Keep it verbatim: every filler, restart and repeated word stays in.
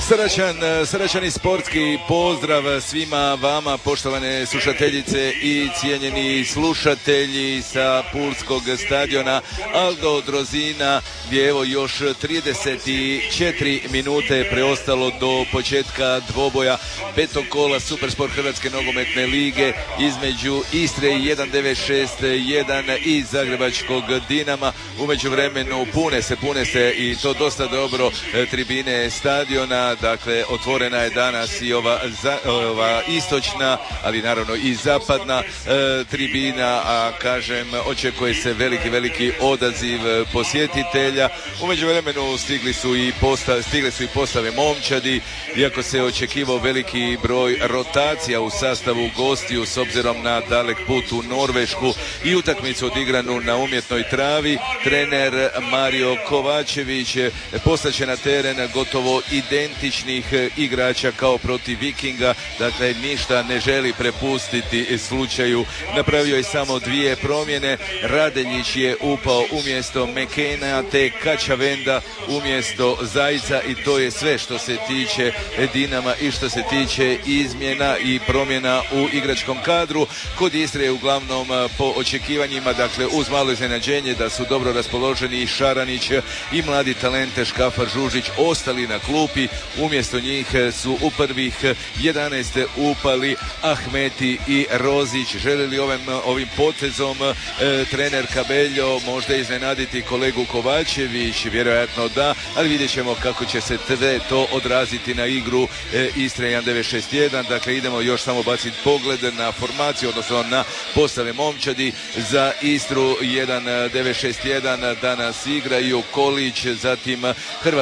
Srdačan, srdačan i sportski pozdrav svima vama, poštovane slušateljice i cijenjeni slušatelji sa pulskog stadiona Aldo Drozina, gdje evo još trideset četiri minute preostalo do početka dvoboja petog kola Supersport Hrvatske nogometne lige između Istre jedan devet šest jedan i Zagrebačkog Dinama. U međuvremenu pune se, pune se i to dosta dobro tribine stadiona. Dakle, otvorena je danas i ova, za, ova istočna, ali naravno i zapadna e, tribina, a kažem, očekuje se veliki, veliki odaziv posjetitelja. U međuvremenu stigli su i postave, stigle su i postave momčadi, iako se očekivao veliki broj rotacija u sastavu gostiju s obzirom na dalek put u Norvešku i utakmicu odigranu na umjetnoj travi. Trener Mario Kovačević poslaće na teren gotovo identičnih igrača kao protiv Vikinga, dakle ništa ne želi prepustiti slučaju. Napravio je samo dvije promjene, Radeljić je upao umjesto Mekena, te Kačavenda umjesto Zajca, i to je sve što se tiče Dinama i što se tiče izmjena i promjena u igračkom kadru. Kod Istre je uglavnom po očekivanjima, dakle uz malo iznenađenje da su dobro raspoloženi i Šaranić i mladi talente Škafar Žužić ostali na klupi. Umjesto njih su u prvih jedanaest upali Ahmeti i Rozić. Želi li ovim, ovim potezom e, trener Kabeljo možda iznenaditi kolegu Kovačević? Vjerojatno da, ali vidjet ćemo kako će se sve to odraziti na igru e, Istre jedan devet šest jedan. Dakle, idemo još samo baciti pogled na formaciju, odnosno na postave momčadi. Za Istru jedan devet šest jedan danas igraju Kolić, zatim Hrvatski